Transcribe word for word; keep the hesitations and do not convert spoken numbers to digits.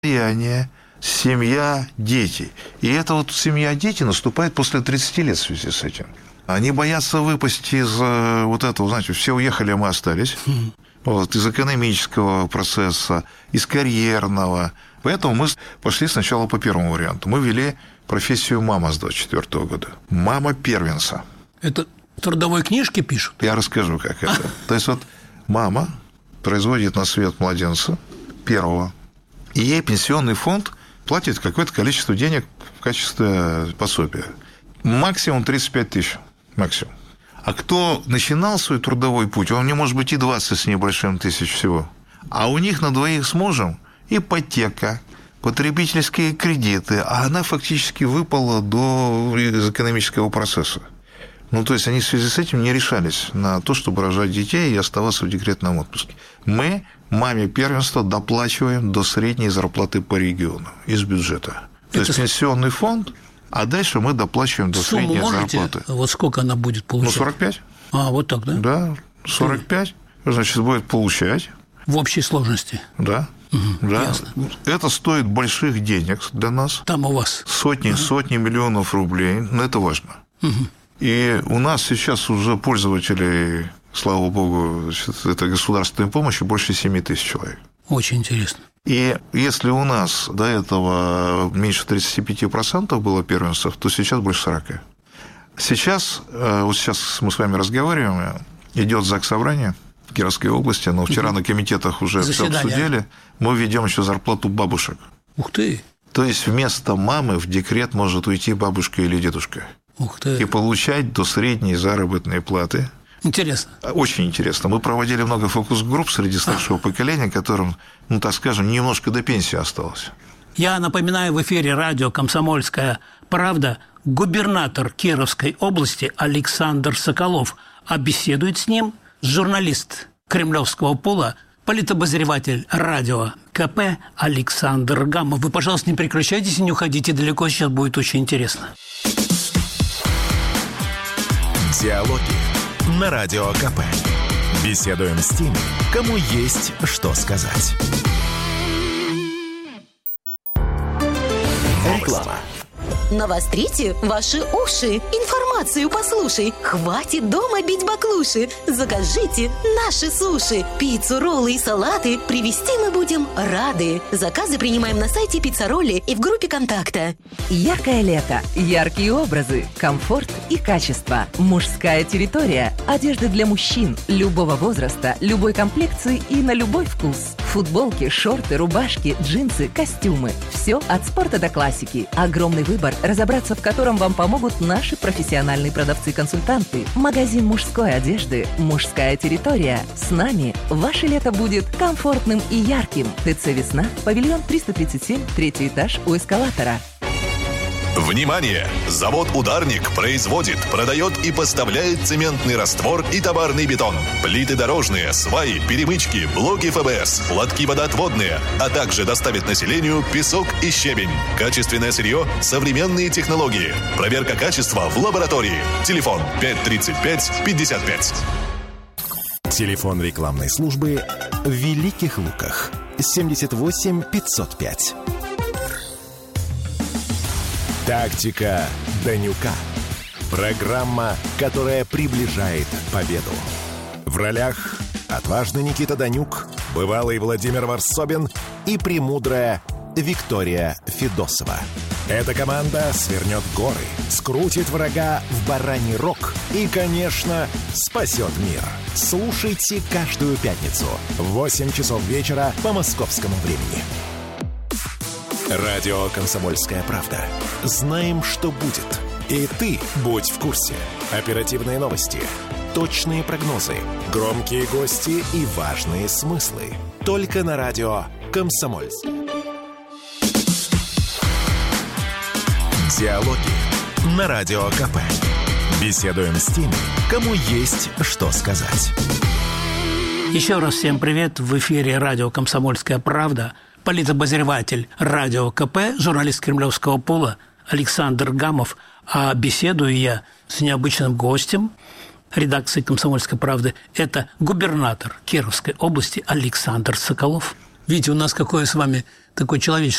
состояние семья, дети. И эта вот семья, дети наступает после тридцати лет в связи с этим. Они боятся выпасть из вот этого, знаете, все уехали, а мы остались. Вот, из экономического процесса, из карьерного. Поэтому мы пошли сначала по первому варианту. Мы ввели профессию мама с двадцать четвёртого года. Мама первенца. Это в трудовой книжке пишут? Я расскажу, как это. То есть вот мама производит на свет младенца первого, и ей пенсионный фонд платит какое-то количество денег в качестве пособия. Максимум тридцать пять тысяч. Максимум. А кто начинал свой трудовой путь, он не может быть и двадцать с небольшим тысяч всего. А у них на двоих с мужем ипотека, потребительские кредиты, а она фактически выпала до из экономического процесса. Ну, то есть они в связи с этим не решались на то, чтобы рожать детей и оставаться в декретном отпуске. Мы маме первенства доплачиваем до средней зарплаты по региону из бюджета. То Это... есть пенсионный фонд, а дальше мы доплачиваем до Сумму средней можете? зарплаты. Вот сколько она будет получать? Ну, сорок пять. А, вот так, да? Да, сорок пять, значит, будет получать. В общей сложности? Да. Угу, да. Ясно. Это стоит больших денег для нас. Там у вас? Сотни, угу. сотни миллионов рублей, но это важно. Угу. И у нас сейчас уже пользователей, слава богу, этой государственной помощи больше семи тысяч человек. Очень интересно. И если у нас до этого меньше тридцати пяти процентов было первенцев, то сейчас больше сорока процентов. Сейчас, вот сейчас мы с вами разговариваем, идет заксобрание в Кировской области, но вчера угу. на комитетах уже все обсудили, мы введем еще зарплату бабушек. Ух ты! То есть вместо мамы в декрет может уйти бабушка или дедушка. Ух ты! И получать до средней заработной платы. Интересно. Очень интересно. Мы проводили много фокус-групп среди старшего а. поколения, которым, ну так скажем, немножко до пенсии осталось. Я напоминаю, в эфире радио «Комсомольская правда» губернатор Кировской области Александр Соколов, а беседует с ним журналист кремлевского пула, политобозреватель радио КП Александр Гамов. Вы, пожалуйста, не прекращайтесь и не уходите далеко, сейчас будет очень интересно. Диалоги на Радио КП. Беседуем с теми, кому есть что сказать. Реклама. Навострите ваши уши, информацию послушай. Хватит дома бить баклуши. Закажите наши суши. Пиццу, роллы и салаты привезти мы будем рады. Заказы принимаем на сайте Пиццаролли и в группе контакта. Яркое лето, яркие образы, комфорт и качество. Мужская территория. Одежда для мужчин любого возраста, любой комплекции и на любой вкус. Футболки, шорты, рубашки, джинсы, костюмы. Все от спорта до классики. Огромный выбор, разобраться в котором вам помогут наши профессиональные продавцы-консультанты. Магазин мужской одежды «Мужская территория». С нами ваше лето будет комфортным и ярким. ТЦ «Весна», павильон триста тридцать семь, третий этаж у эскалатора. Внимание! Завод «Ударник» производит, продает и поставляет цементный раствор и товарный бетон, плиты дорожные, сваи, перемычки, блоки ФБС, лотки водоотводные, а также доставит населению песок и щебень. Качественное сырье, современные технологии. Проверка качества в лаборатории. Телефон пять тридцать пять пятьдесят пять. Телефон рекламной службы в Великих Луках. семьдесят восемь пятьсот пять. Тактика Данюка. Программа, которая приближает победу. В ролях отважный Никита Данюк, бывалый Владимир Варсобин и премудрая Виктория Федосова. Эта команда свернет горы, скрутит врага в бараний рог и, конечно, спасет мир. Слушайте каждую пятницу в восемь часов вечера по московскому времени. Радио «Комсомольская правда». Знаем, что будет. И ты будь в курсе. Оперативные новости, точные прогнозы, громкие гости и важные смыслы. Только на радио «Комсомольск». Диалоги на Радио КП. Беседуем с теми, кому есть что сказать. Еще раз всем привет. В эфире радио «Комсомольская правда». Политобозреватель радио КП, журналист кремлевского пула Александр Гамов. А беседую я с необычным гостем редакции «Комсомольской правды». Это губернатор Кировской области Александр Соколов. Видите, у нас какое с вами такой человеческий